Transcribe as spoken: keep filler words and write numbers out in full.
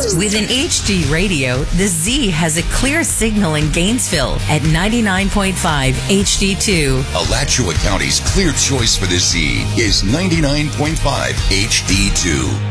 With an H D radio, the Z has a clear signal in Gainesville at ninety-nine point five H D two. Alachua County's clear choice for the Z is ninety-nine point five H D two.